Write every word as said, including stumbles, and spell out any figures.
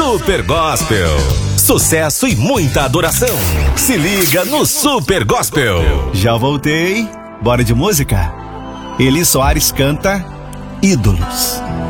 Super Gospel. Sucesso e muita adoração. Se liga no Super Gospel. Já voltei. Bora de música? Eli Soares canta Ídolos.